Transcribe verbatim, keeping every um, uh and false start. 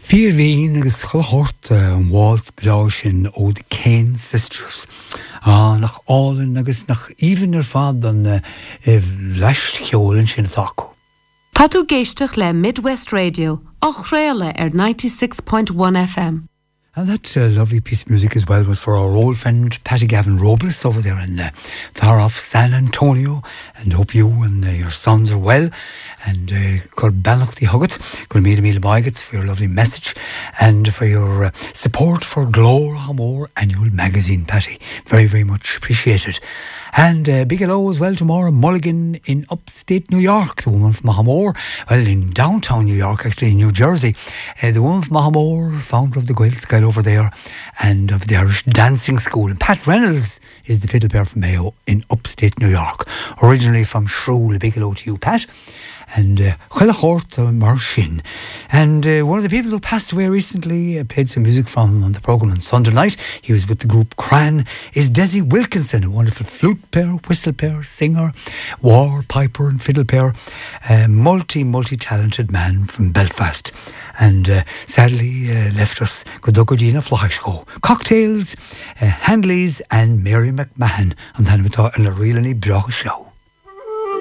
Fíor bhín agus chulachort an bháilt bedá sin ó the Kane Sisters. Ah, nach álan agus nach even ar fad an leis cheolinn sin thacu. Tá tú géisteach le Midwest Radio, ach réile ar ninety-six point one F M. And that uh, lovely piece of music as well was for our old friend Patty Gavin Robles over there in uh, far off San Antonio, and hope you and uh, your sons are well. And called Bannock the Hugget, called Mila Mila Bygets for your lovely message and for your uh, support for Glór Hamor annual magazine, Patty. Very, very much appreciated. And uh, big hello as well to Maura Mulligan in upstate New York, the woman from Mahamore, well, in downtown New York, actually in New Jersey. Uh, the woman from Mahamore, founder of the Gael Sky over there and of the Irish Dancing School. And Pat Reynolds is the fiddle player from Mayo in upstate New York. Originally from Shrule. A big hello to you, Pat. And Chulachort uh, Marshin. And uh, one of the people who passed away recently, uh, played some music from on the programme on Sunday night. He was with the group Cran, is Desi Wilkinson, a wonderful flute player, whistle player, singer, war piper and fiddle player, a multi, multi-talented man from Belfast. And uh, sadly uh, left us Godogogina Flahishko. Cocktails, uh, Handleys and Mary McMahon. And then we thought in a really brach show.